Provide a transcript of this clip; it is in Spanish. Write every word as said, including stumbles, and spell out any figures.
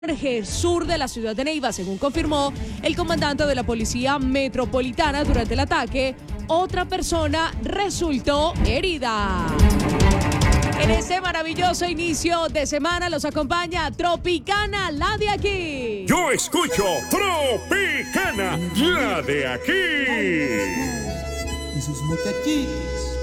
sur de la ciudad de Neiva, según confirmó el comandante de la Policía Metropolitana durante el ataque. Otra persona resultó herida. En este maravilloso inicio de semana los acompaña Tropicana, la de aquí. Yo escucho Tropicana, la de aquí. Y sus muchachitos.